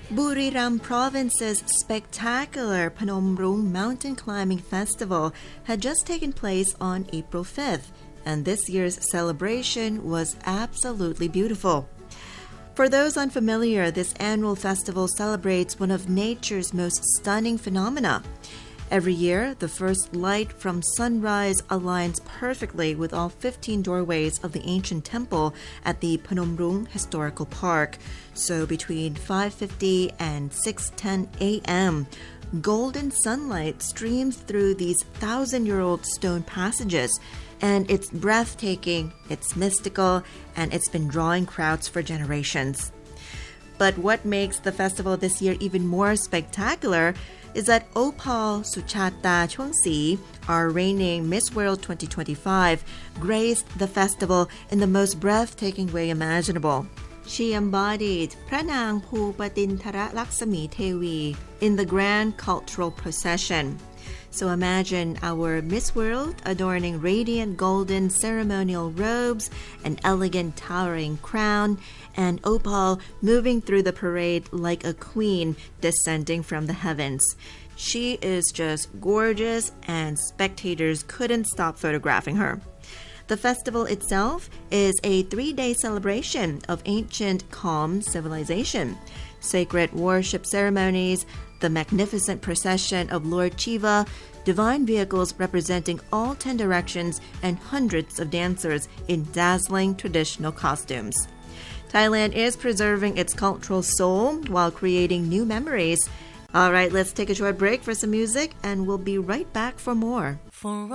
Buriram Province's spectacular Phnom Rung Mountain Climbing Festival had just taken place on April 5th, and this year's celebration was absolutely beautiful. For those unfamiliar, this annual festival celebrates one of nature's most stunning phenomena. Every year, the first light from sunrise aligns perfectly with all 15 doorways of the ancient temple at the Phnom Rung Historical Park. So between 5:50 and 6:10 a.m., golden sunlight streams through these 1,000-year-old stone passages, and it's breathtaking, it's mystical, and it's been drawing crowds for generations. But what makes the festival this year even more spectacular is that Opal Suchata Chungsi, our reigning Miss World 2025, graced the festival in the most breathtaking way imaginable. She embodied Pranang Phupatintara Laksami Tewi in the grand cultural procession. So imagine our Miss World adorning radiant golden ceremonial robes, an elegant towering crown, and Opal moving through the parade like a queen descending from the heavens. She is just gorgeous, and spectators couldn't stop photographing her. The festival itself is a 3-day celebration of ancient Kham civilization. Sacred worship ceremonies, the magnificent procession of Lord Shiva, divine vehicles representing all 10 directions, and hundreds of dancers in dazzling traditional costumes. Thailand is preserving its cultural soul while creating new memories. All right, let's take a short break for some music, and we'll be right back for more.